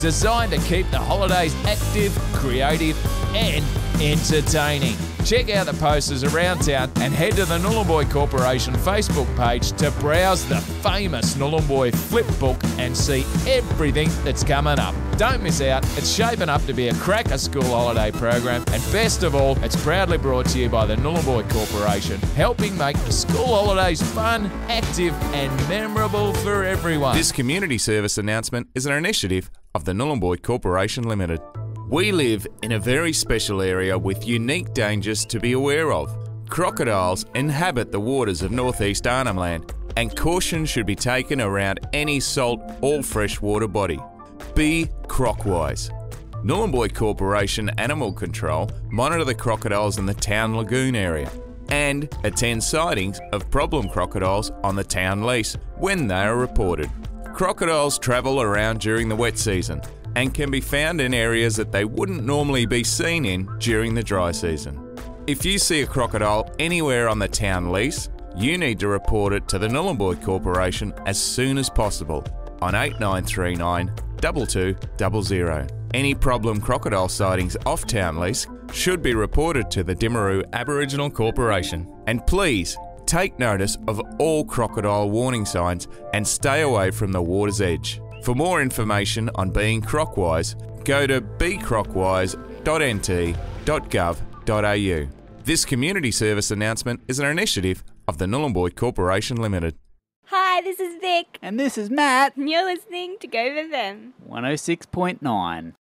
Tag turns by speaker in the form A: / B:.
A: designed to keep the holidays active, creative and entertaining. Check out the posters around town and head to the Nhulunbuy Corporation Facebook page to browse the famous Nhulunbuy flip book and see everything that's coming up. Don't miss out, it's shaping up to be a cracker school holiday program, and best of all, it's proudly brought to you by the Nhulunbuy Corporation, helping make the school holidays fun, active and memorable for everyone.
B: This community service announcement is an initiative of the Nhulunbuy Corporation Limited. We live in a very special area with unique dangers to be aware of. Crocodiles inhabit the waters of northeast Arnhem Land, and caution should be taken around any salt or freshwater body. Be crocwise. Nhulunbuy Corporation Animal Control monitor the crocodiles in the town lagoon area and attend sightings of problem crocodiles on the town lease when they are reported. Crocodiles travel around during the wet season and can be found in areas that they wouldn't normally be seen in during the dry season. If you see a crocodile anywhere on the town lease, you need to report it to the Nhulunbuy Corporation as soon as possible on 8939 2200. Any problem crocodile sightings off town lease should be reported to the Dimmeroo Aboriginal Corporation. And please, take notice of all crocodile warning signs and stay away from the water's edge. For more information on being crocwise, go to becrocwise.nt.gov.au. This community service announcement is an initiative of the Nhulunbuy Corporation Limited.
C: Hi, this is Vic.
D: And this is Matt.
C: And you're listening to Go For Them.
D: 106.9.